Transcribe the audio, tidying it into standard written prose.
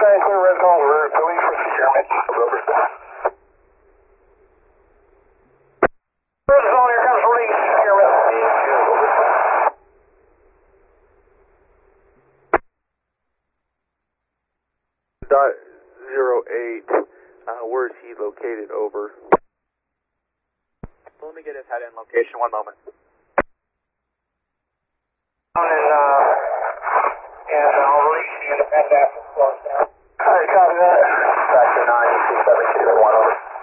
clear red call, we're going for Sierra. Over. Red call, here comes release, Sierra. .08, where is he located? Over. Let me get his head in location, one moment. And I'll release the independent after close down.